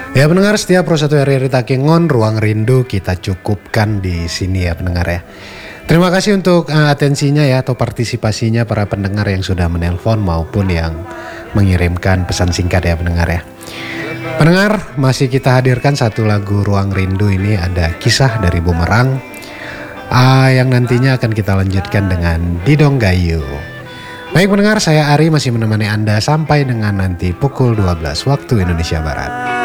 Ya pendengar, setiap Pro 1 RRI Takengon, Ruang Rindu kita cukupkan di sini ya pendengar ya. Terima kasih untuk atensinya ya atau partisipasinya para pendengar yang sudah menelpon maupun yang mengirimkan pesan singkat ya pendengar ya. Pendengar, masih kita hadirkan satu lagu Ruang Rindu ini, ada Kisah dari Bumerang yang nantinya akan kita lanjutkan dengan Didong Gayu. Baik pendengar, saya Ari masih menemani Anda sampai dengan nanti pukul 12 waktu Indonesia Barat.